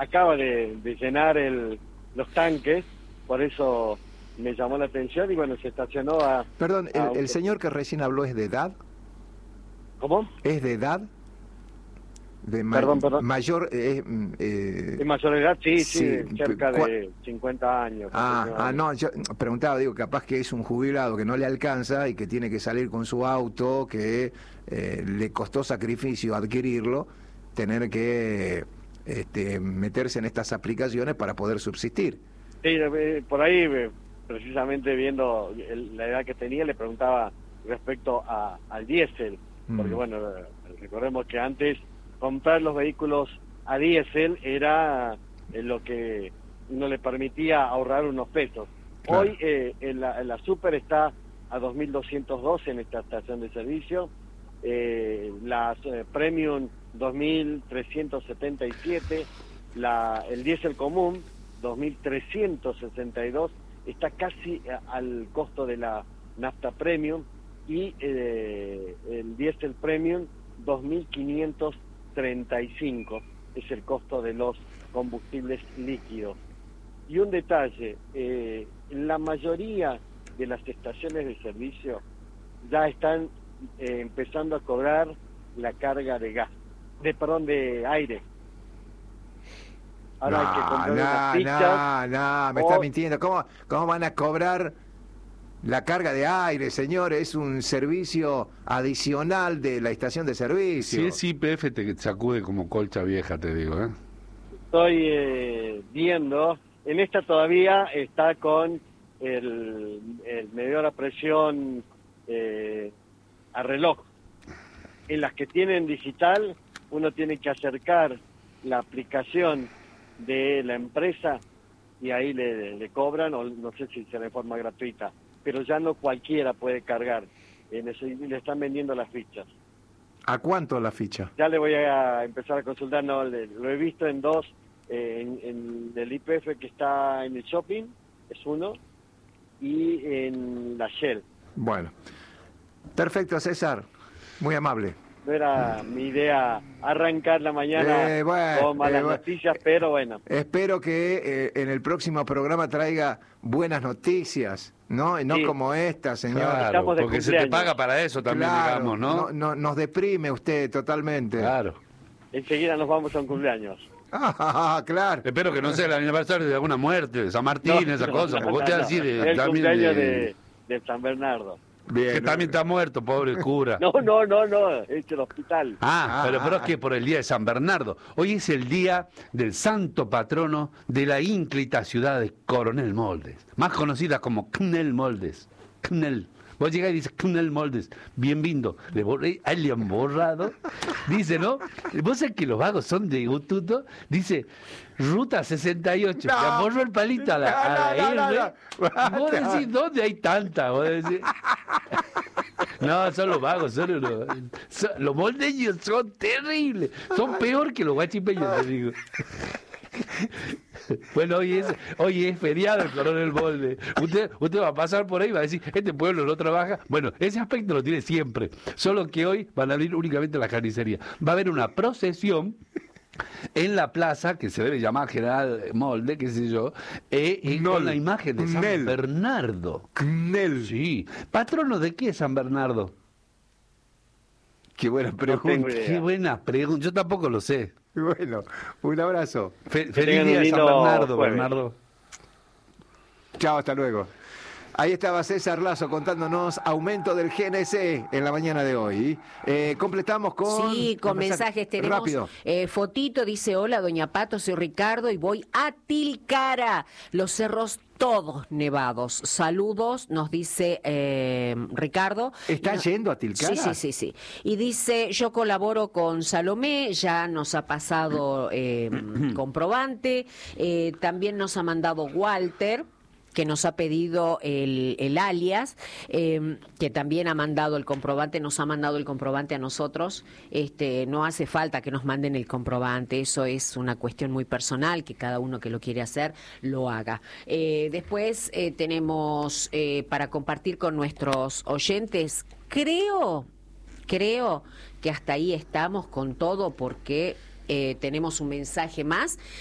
acaba de llenar los tanques, por eso me llamó la atención y bueno, se estacionó a... Perdón, ¿el señor que recién habló es de edad? ¿Cómo? ¿Es de edad? Perdón. Mayor... ¿De mayor edad? Sí, cerca de 50 años. No, yo preguntaba, digo, capaz que es un jubilado que no le alcanza y que tiene que salir con su auto, que le costó sacrificio adquirirlo, tener que meterse en estas aplicaciones para poder subsistir. Sí, por ahí, precisamente viendo la edad que tenía, le preguntaba respecto al diésel, porque bueno, recordemos que antes comprar los vehículos a diésel era lo que no le permitía ahorrar unos pesos. Claro. Hoy la Super está a 2.212 en esta estación de servicio, las Premium 2.377, el diésel común 2.362, está casi al costo de la nafta Premium, y el diésel Premium 2.535 es el costo de los combustibles líquidos. Y un detalle, la mayoría de las estaciones de servicio ya están empezando a cobrar la carga de gas, de aire. Ahora hay que comprar unas fichas. Me está mintiendo. ¿Cómo van a cobrar la carga de aire, señor? Es un servicio adicional de la estación de servicio. Si es YPF te sacude como colcha vieja, te digo, ¿eh? Estoy viendo, en esta todavía está con el medidor a presión a reloj. En las que tienen digital, uno tiene que acercar la aplicación de la empresa y ahí le cobran, o no sé si será de forma gratuita, pero ya no cualquiera puede cargar, le están vendiendo las fichas. ¿A cuánto la ficha? Ya le voy a empezar a consultar, no, lo he visto en dos, en el YPF que está en el shopping, es uno, y en la Shell. Bueno, perfecto, César, muy amable. No era mi idea arrancar la mañana con malas noticias, pero bueno. Espero que en el próximo programa traiga buenas noticias, ¿no? Y no sí, como esta, señor. Claro, porque se te paga para eso también, claro, digamos, ¿no? Nos deprime usted totalmente. Claro. Enseguida nos vamos a un cumpleaños. Claro. Espero que no sea el aniversario de alguna muerte, de San Martín, esa cosa, porque usted así el cumpleaños de San Bernardo. Bien, que también está muerto, pobre cura. No, es el hospital. Pero es que por el día de San Bernardo. Hoy es el día del santo patrono de la ínclita ciudad de Coronel Moldes, más conocida como Cnel Moldes. Cnel. Vos llegás y dices Cnel Moldes, bienvenido. A él le han borrado. Dice, ¿no? Vos sabés que los vagos son de Gututo. Dice, Ruta 68. Le han borrado el palito a la R. Vos decís, ¿dónde hay tanta? Vos decís... No, son los vagos, los moldeños son terribles. Son peor que los guachipeños, te digo. Bueno, hoy es feriado el Coronel Molde. Usted va a pasar por ahí y va a decir, este pueblo no trabaja. Bueno, ese aspecto lo tiene siempre. Solo que hoy van a abrir únicamente la carnicería. Va a haber una procesión en la plaza, que se debe llamar General Molde, qué sé yo, con la imagen de San Bernardo. Cnel. Sí. ¿Patrono de qué es San Bernardo? Qué buena pregunta. No qué buena pregunta. Yo tampoco lo sé. Bueno, un abrazo. Feliz día de San Bernardo, Bernardo. Chao, hasta luego. Ahí estaba César Lazo contándonos aumento del GNC en la mañana de hoy. Completamos con... Sí, con mensajes tenemos. Rápido. Fotito dice, hola, doña Pato, soy Ricardo y voy a Tilcara. Los cerros todos nevados. Saludos, nos dice Ricardo. ¿Está yendo a Tilcara? Sí. Y dice, yo colaboro con Salomé, ya nos ha pasado comprobante. También nos ha mandado Walter, que nos ha pedido el alias, que también ha mandado el comprobante, nos ha mandado el comprobante a nosotros. No hace falta que nos manden el comprobante, eso es una cuestión muy personal, que cada uno que lo quiere hacer lo haga. Después tenemos para compartir con nuestros oyentes, creo que hasta ahí estamos con todo, porque tenemos un mensaje más